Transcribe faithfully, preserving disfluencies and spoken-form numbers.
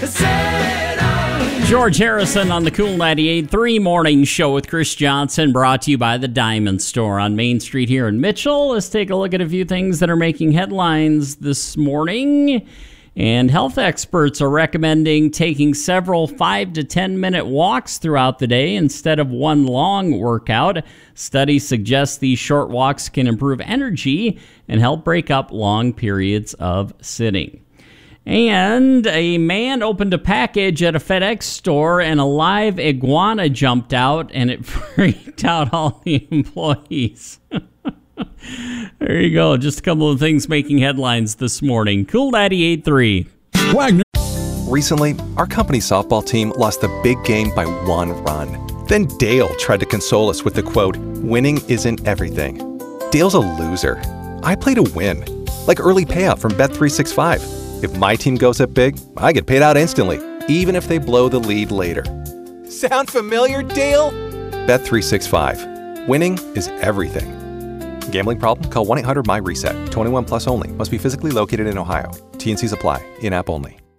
George Harrison on the Cool ninety-eight point three Morning Show with Chris Johnson, brought to you by the Diamond Store on Main Street here in Mitchell. Let's take a look at a few things that are making headlines this morning. And health experts are recommending taking several five to ten minute walks throughout the day instead of one long workout. Studies suggest these short walks can improve energy and help break up long periods of sitting. And a man opened a package at a FedEx store and a live iguana jumped out and it freaked out all the employees. There you go. Just a couple of things making headlines this morning. Cool ninety-eight point three. Wagner. Recently, our company's softball team lost the big game by one run. Then Dale tried to console us with the quote, "Winning isn't everything." Dale's a loser. I play to win, like early payout from Bet three sixty-five. If my team goes up big, I get paid out instantly, even if they blow the lead later. Sound familiar, Dale? Bet three sixty-five. Winning is everything. Gambling problem? Call one eight hundred M Y RESET. twenty-one plus only. Must be physically located in Ohio. T and Cs apply. In-app only.